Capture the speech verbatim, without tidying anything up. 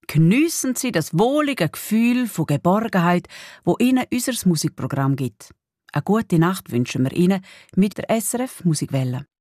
Geniessen Sie das wohlige Gefühl von Geborgenheit, wo Ihnen unser Musikprogramm gibt. Eine gute Nacht wünschen wir Ihnen mit der S R F Musikwelle.